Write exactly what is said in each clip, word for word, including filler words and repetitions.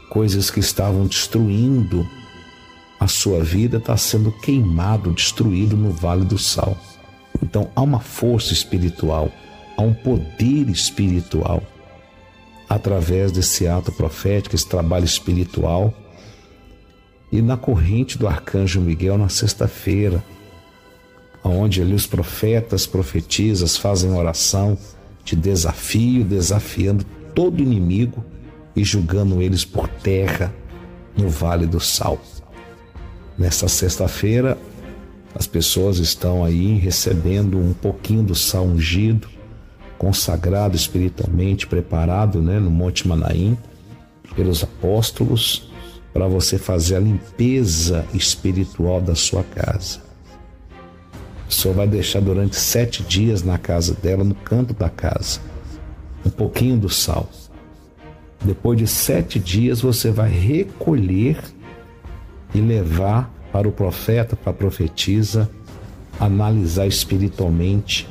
coisas que estavam destruindo a sua vida está sendo queimado, destruído no Vale do Sal. Então há uma força espiritual, há um poder espiritual através desse ato profético, esse trabalho espiritual. E na corrente do Arcanjo Miguel, na sexta-feira, onde ali os profetas, profetisas fazem oração de desafio, desafiando todo inimigo e julgando eles por terra no Vale do Sal. Nessa sexta-feira, as pessoas estão aí recebendo um pouquinho do sal ungido, consagrado espiritualmente, preparado, né, no Monte Manaim, pelos apóstolos, para você fazer a limpeza espiritual da sua casa. A pessoa vai deixar durante sete dias na casa dela, no canto da casa, um pouquinho do sal. Depois de sete dias, você vai recolher e levar para o profeta, para a profetisa, analisar espiritualmente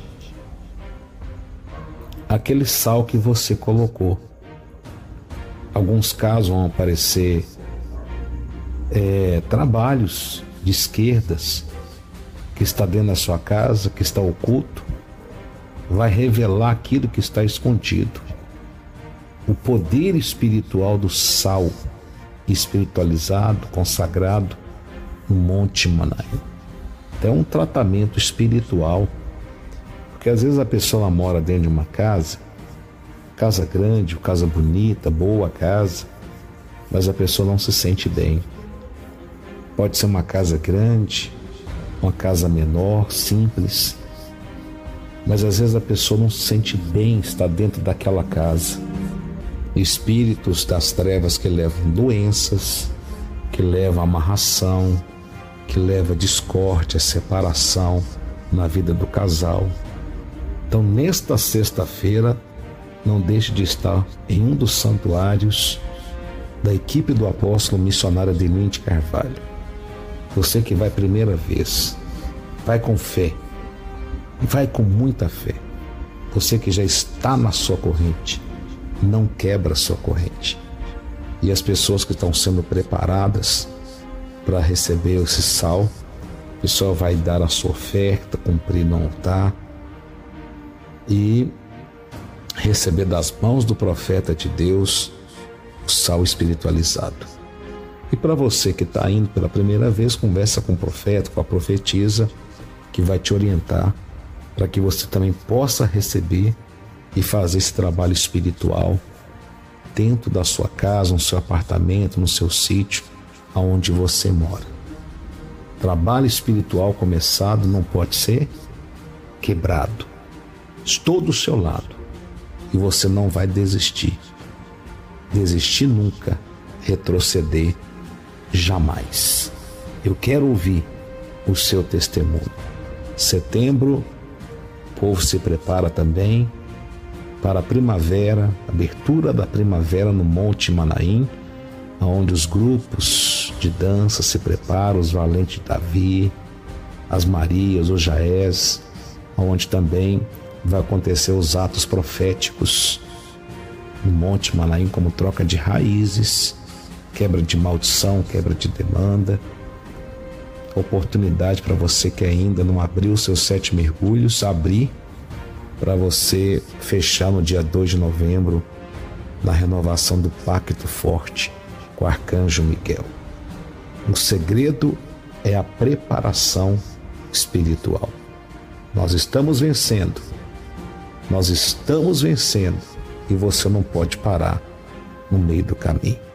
aquele sal que você colocou. Alguns casos vão aparecer é, trabalhos de esquerdas que está dentro da sua casa, que está oculto, vai revelar aquilo que está escondido. O poder espiritual do sal espiritualizado, consagrado no Monte Manaim. É um tratamento espiritual, porque às vezes a pessoa mora dentro de uma casa, casa grande, casa bonita, boa casa, mas a pessoa não se sente bem. Pode ser uma casa grande, uma casa menor, simples, mas às vezes a pessoa não se sente bem estar dentro daquela casa. Espíritos das trevas que levam doenças, que levam amarração, que levam discórdia, separação na vida do casal. Então, nesta sexta-feira, não deixe de estar em um dos santuários da equipe do apóstolo missionário Adelino de Carvalho. Você que vai primeira vez, vai com fé, vai com muita fé. Você que já está na sua corrente, não quebra a sua corrente. E as pessoas que estão sendo preparadas para receber esse sal, a pessoa vai dar a sua oferta, cumprir no altar e receber das mãos do profeta de Deus o sal espiritualizado. E para você que está indo pela primeira vez, conversa com o profeta, com a profetisa, que vai te orientar para que você também possa receber e fazer esse trabalho espiritual dentro da sua casa, no seu apartamento, no seu sítio, aonde você mora. Trabalho espiritual começado não pode ser quebrado. Estou do seu lado e você não vai desistir. Desistir nunca, retroceder jamais. Eu quero ouvir o seu testemunho. Setembro, o povo se prepara também para a primavera, abertura da primavera no Monte Manaim, onde os grupos de dança se preparam, os Valentes de Davi, as Marias, os Jaés, onde também vai acontecer os atos proféticos no Monte Manaim, como troca de raízes, quebra de maldição, quebra de demanda. Oportunidade para você que ainda não abriu os seus sete mergulhos, abrir para você fechar no dia dois de novembro, na renovação do Pacto Forte com o Arcanjo Miguel. O segredo é a preparação espiritual. Nós estamos vencendo, nós estamos vencendo e você não pode parar no meio do caminho.